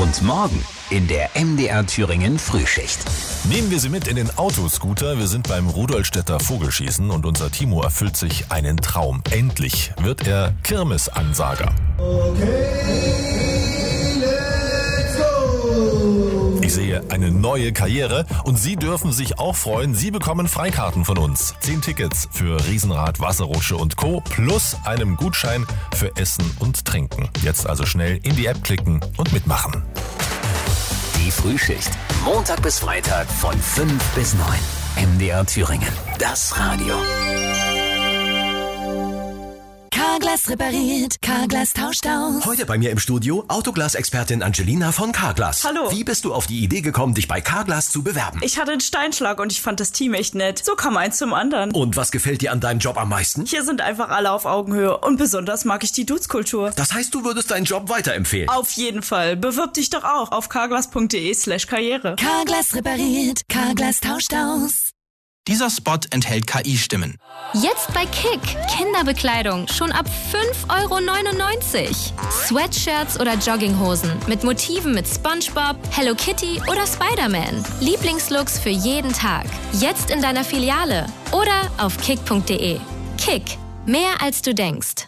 Und morgen in der MDR Thüringen Frühschicht. Nehmen wir Sie mit in den Autoscooter. Wir sind beim Rudolstädter Vogelschießen und unser Timo erfüllt sich einen Traum. Endlich wird er Kirmesansager. Ich sehe eine neue Karriere und Sie dürfen sich auch freuen. Sie bekommen Freikarten von uns. 10 Tickets für Riesenrad, Wasserrutsche und Co. plus einem Gutschein für Essen und Trinken. Jetzt also schnell in die App klicken und mitmachen. Die Frühschicht. Montag bis Freitag von 5 bis 9. MDR Thüringen. Das Radio. Carglass repariert, Carglass tauscht aus. Heute bei mir im Studio Autoglas-Expertin Angelina von Carglass. Hallo. Wie bist du auf die Idee gekommen, dich bei Carglass zu bewerben? Ich hatte einen Steinschlag und ich fand das Team echt nett. So kam eins zum anderen. Und was gefällt dir an deinem Job am meisten? Hier sind einfach alle auf Augenhöhe und besonders mag ich die Dudes-Kultur. Das heißt, du würdest deinen Job weiterempfehlen? Auf jeden Fall. Bewirb dich doch auch auf carglass.de/karriere. Carglass repariert, Carglass tauscht aus. Dieser Spot enthält KI-Stimmen. Jetzt bei Kick. Kinderbekleidung schon ab 5,99 €. Sweatshirts oder Jogginghosen mit Motiven mit SpongeBob, Hello Kitty oder Spider-Man. Lieblingslooks für jeden Tag. Jetzt in deiner Filiale oder auf kick.de. Kick. Mehr als du denkst.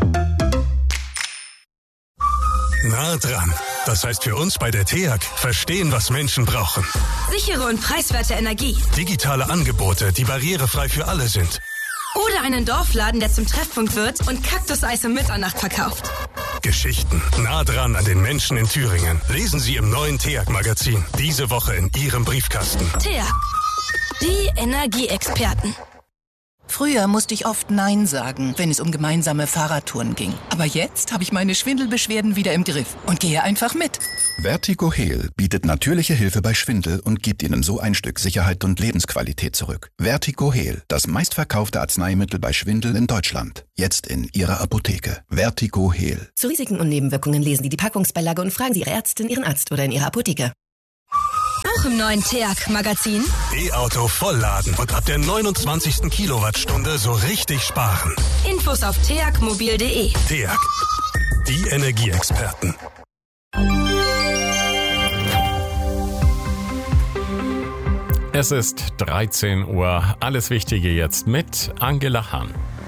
Nah dran. Das heißt für uns bei der TEAG, verstehen, was Menschen brauchen. Sichere und preiswerte Energie. Digitale Angebote, die barrierefrei für alle sind. Oder einen Dorfladen, der zum Treffpunkt wird und Kaktuseis um Mitternacht verkauft. Geschichten nah dran an den Menschen in Thüringen. Lesen Sie im neuen TEAG-Magazin. Diese Woche in Ihrem Briefkasten. TEAG. Die Energieexperten. Früher musste ich oft Nein sagen, wenn es um gemeinsame Fahrradtouren ging. Aber jetzt habe ich meine Schwindelbeschwerden wieder im Griff und gehe einfach mit. Vertigo Heal bietet natürliche Hilfe bei Schwindel und gibt Ihnen so ein Stück Sicherheit und Lebensqualität zurück. Vertigo Heal, das meistverkaufte Arzneimittel bei Schwindel in Deutschland. Jetzt in Ihrer Apotheke. Vertigo Heal. Zu Risiken und Nebenwirkungen lesen Sie die Packungsbeilage und fragen Sie Ihre Ärztin, Ihren Arzt oder in Ihrer Apotheke. Auch im neuen TEAG-Magazin. E-Auto vollladen und ab der 29. Kilowattstunde so richtig sparen. Infos auf teagmobil.de. TEAG. Die Energieexperten. Es ist 13 Uhr. Alles Wichtige jetzt mit Angela Hahn.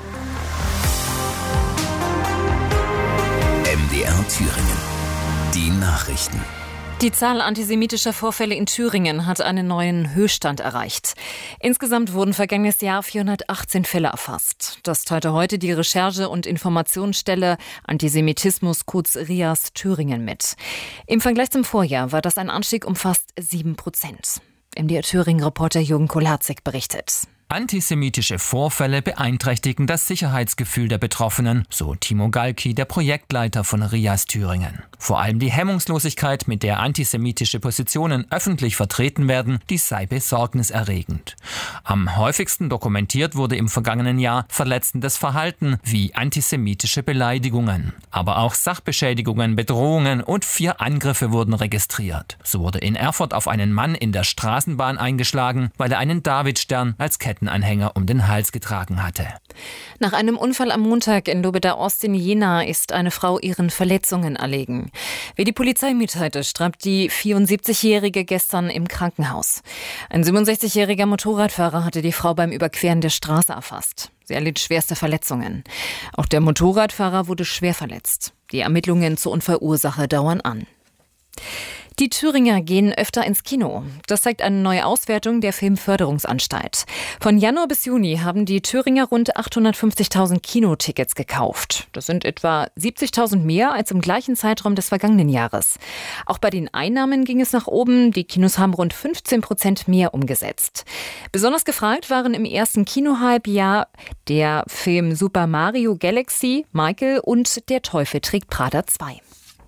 MDR Thüringen. Die Nachrichten. Die Zahl antisemitischer Vorfälle in Thüringen hat einen neuen Höchststand erreicht. Insgesamt wurden vergangenes Jahr 418 Fälle erfasst. Das teilte heute die Recherche- und Informationsstelle Antisemitismus kurz RIAS Thüringen mit. Im Vergleich zum Vorjahr war das ein Anstieg um fast 7%. MDR Thüringen-Reporter Jürgen Kolarzek berichtet. Antisemitische Vorfälle beeinträchtigen das Sicherheitsgefühl der Betroffenen, so Timo Galki, der Projektleiter von RIAS Thüringen. Vor allem die Hemmungslosigkeit, mit der antisemitische Positionen öffentlich vertreten werden, die sei besorgniserregend. Am häufigsten dokumentiert wurde im vergangenen Jahr verletzendes Verhalten wie antisemitische Beleidigungen. Aber auch Sachbeschädigungen, Bedrohungen und 4 Angriffe wurden registriert. So wurde in Erfurt auf einen Mann in der Straßenbahn eingeschlagen, weil er einen Davidstern als Kettenanhänger um den Hals getragen hatte. Nach einem Unfall am Montag in Lobeda Ost in Jena ist eine Frau ihren Verletzungen erlegen. Wie die Polizei mitteilte, starb die 74-Jährige gestern im Krankenhaus. Ein 67-jähriger Motorradfahrer hatte die Frau beim Überqueren der Straße erfasst. Sie erlitt schwerste Verletzungen. Auch der Motorradfahrer wurde schwer verletzt. Die Ermittlungen zur Unfallursache dauern an. Die Thüringer gehen öfter ins Kino. Das zeigt eine neue Auswertung der Filmförderungsanstalt. Von Januar bis Juni haben die Thüringer rund 850.000 Kinotickets gekauft. Das sind etwa 70.000 mehr als im gleichen Zeitraum des vergangenen Jahres. Auch bei den Einnahmen ging es nach oben. Die Kinos haben rund 15% mehr umgesetzt. Besonders gefragt waren im ersten Kinohalbjahr der Film Super Mario Galaxy, Michael und Der Teufel trägt Prada 2.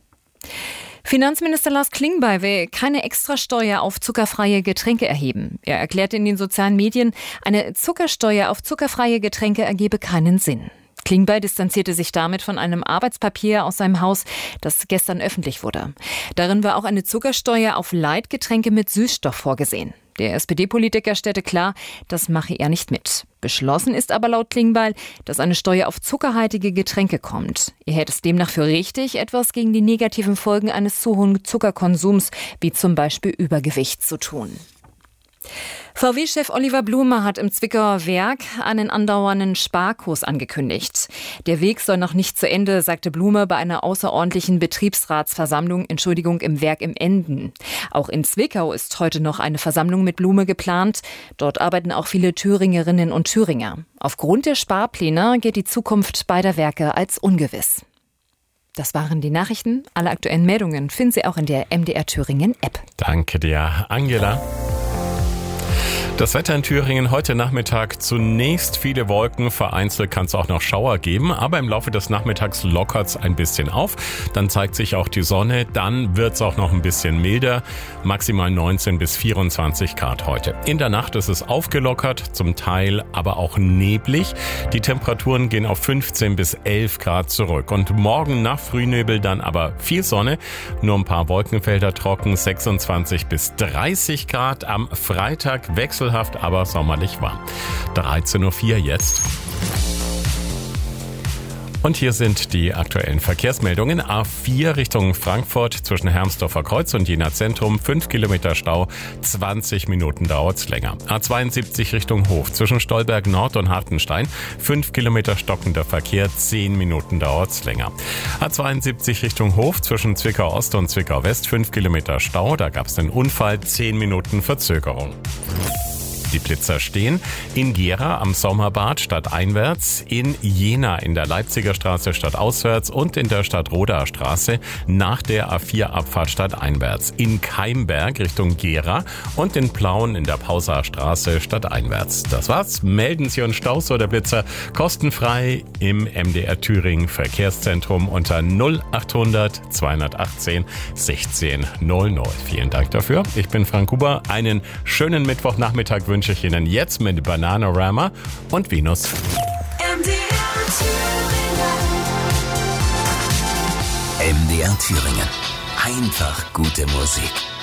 Finanzminister Lars Klingbeil will keine Extrasteuer auf zuckerfreie Getränke erheben. Er erklärte in den sozialen Medien, eine Zuckersteuer auf zuckerfreie Getränke ergebe keinen Sinn. Klingbeil distanzierte sich damit von einem Arbeitspapier aus seinem Haus, das gestern öffentlich wurde. Darin war auch eine Zuckersteuer auf Leitgetränke mit Süßstoff vorgesehen. Der SPD-Politiker stellte klar, das mache er nicht mit. Beschlossen ist aber laut Klingbeil, dass eine Steuer auf zuckerhaltige Getränke kommt. Er hält es demnach für richtig, etwas gegen die negativen Folgen eines zu hohen Zuckerkonsums, wie zum Beispiel Übergewicht, zu tun. VW-Chef Oliver Blume hat im Zwickauer Werk einen andauernden Sparkurs angekündigt. Der Weg soll noch nicht zu Ende, sagte Blume bei einer außerordentlichen Betriebsratsversammlung im Werk im Enden. Auch in Zwickau ist heute noch eine Versammlung mit Blume geplant. Dort arbeiten auch viele Thüringerinnen und Thüringer. Aufgrund der Sparpläne gilt die Zukunft beider Werke als ungewiss. Das waren die Nachrichten. Alle aktuellen Meldungen finden Sie auch in der MDR Thüringen App. Danke dir, Angela. Das Wetter in Thüringen heute Nachmittag zunächst viele Wolken, vereinzelt kann es auch noch Schauer geben, aber im Laufe des Nachmittags lockert es ein bisschen auf. Dann zeigt sich auch die Sonne, dann wird es auch noch ein bisschen milder, maximal 19 bis 24 Grad heute. In der Nacht ist es aufgelockert, zum Teil aber auch neblig. Die Temperaturen gehen auf 15 bis 11 Grad zurück und morgen nach Frühnebel dann aber viel Sonne, nur ein paar Wolkenfelder trocken, 26 bis 30 Grad. Am Freitag wechselhaft, aber sommerlich warm. 13.04 Uhr jetzt. Und hier sind die aktuellen Verkehrsmeldungen. A4 Richtung Frankfurt zwischen Hermsdorfer Kreuz und Jena Zentrum, 5 Kilometer Stau, 20 Minuten dauert's länger. A72 Richtung Hof zwischen Stolberg Nord und Hartenstein, 5 Kilometer stockender Verkehr, 10 Minuten dauert's länger. A72 Richtung Hof zwischen Zwickau Ost und Zwickau West, 5 Kilometer Stau, da gab's einen Unfall, 10 Minuten Verzögerung. Die Blitzer stehen in Gera am Sommerbad stadteinwärts, in Jena in der Leipziger Straße stadtauswärts und in der Stadtroder Straße nach der A4-Abfahrt stadteinwärts, in Keimberg Richtung Gera und in Plauen in der Pausaer Straße stadteinwärts. Das war's. Melden Sie uns Staus oder Blitzer kostenfrei im MDR Thüringen Verkehrszentrum unter 0800 218 1600. Vielen Dank dafür. Ich bin Frank Huber. Einen schönen Mittwochnachmittag wünsche ich Ihnen jetzt mit Bananarama und Venus. MDR Thüringen. Einfach gute Musik.